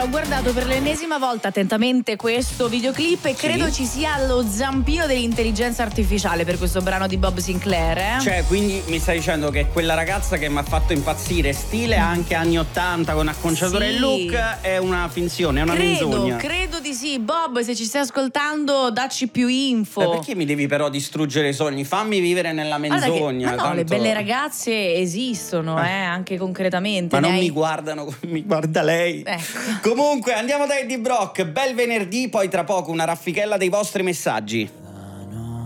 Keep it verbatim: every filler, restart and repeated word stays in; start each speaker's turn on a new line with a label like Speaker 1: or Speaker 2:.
Speaker 1: ho guardato per l'ennesima volta attentamente questo videoclip e credo
Speaker 2: Sì.
Speaker 1: ci sia lo zampino dell'intelligenza artificiale per questo brano di Bob Sinclair, eh?
Speaker 2: Cioè, quindi mi stai dicendo che quella ragazza che mi ha fatto impazzire, stile anche anni ottanta con acconciatura
Speaker 1: Sì.
Speaker 2: e look, è una finzione, è una
Speaker 1: credo,
Speaker 2: menzogna.
Speaker 1: credo di sì. Bob, se ci stai ascoltando, dacci più info.
Speaker 2: Beh, perché mi devi però distruggere i sogni? Fammi vivere nella
Speaker 1: Guarda che-
Speaker 2: menzogna.
Speaker 1: ma no,
Speaker 2: tanto...
Speaker 1: le belle ragazze esistono, eh, anche concretamente.
Speaker 2: Ma
Speaker 1: Ne
Speaker 2: non
Speaker 1: hai-
Speaker 2: mi guardano come mi guarda lei.
Speaker 1: Ecco.
Speaker 2: Comunque, andiamo da Eddie Brock. Bel venerdì, poi tra poco una raffichella dei vostri messaggi.